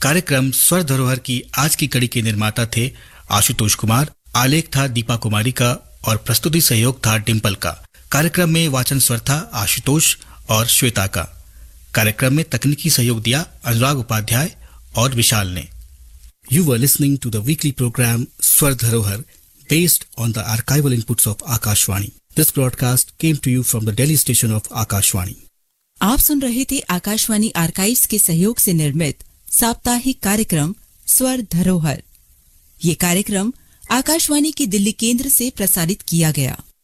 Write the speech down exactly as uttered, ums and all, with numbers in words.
कार्यक्रम स्वर धरोहर की आज की कड़ी के निर्माता थे आशुतोष कुमार, आलेख था दीपा कुमारी का और प्रस्तुति सहयोग था डिम्पल का। कार्यक्रम में वाचन स्वर था आशुतोष और श्वेता का। कार्यक्रम में तकनीकी सहयोग दिया अनुराग उपाध्याय और विशाल ने। You were listening to the weekly program Swar Dharohar based on the archival inputs of Akashvani. This broadcast came to you from the Delhi station of Akashvani. आप सुन रहे थे आकाशवाणी आर्काइव्स के सहयोग से निर्मित साप्ताहिक कार्यक्रम स्वर धरोहर। ये कार्यक्रम आकाशवाणी के दिल्ली केंद्र से प्रसारित किया गया।